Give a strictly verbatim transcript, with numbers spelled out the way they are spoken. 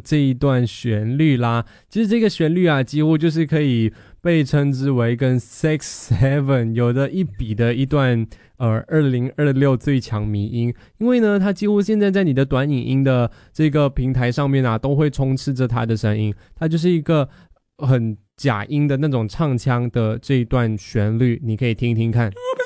这一段旋律啦。其实这个旋律啊，几乎就是可以被称之为跟 Six Seven 有的一比的一段呃二零二六最强迷音，因为呢它几乎现在在你的短影音的这个平台上面啊都会充斥着它的声音，它就是一个很假音的那种唱腔的这一段旋律，你可以听听看。